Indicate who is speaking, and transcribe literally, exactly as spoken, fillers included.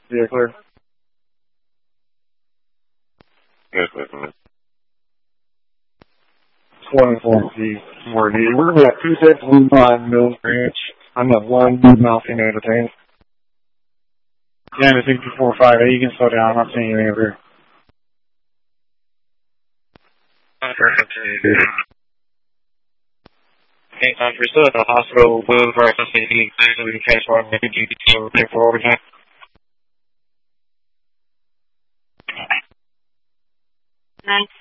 Speaker 1: Yeah, clear.
Speaker 2: Yes, yes, man.
Speaker 1: twenty-four feet, four D. We're at two six one five Mills Branch. I'm at one Mountain Entertainment.
Speaker 3: Yeah, the sixty-four five eight, you can slow down. I'm not seeing anything over here.
Speaker 2: Okay, um, we're still at the hospital. Will for us to see any claims that we can transfer on the G P T or pay for overtime.
Speaker 4: nine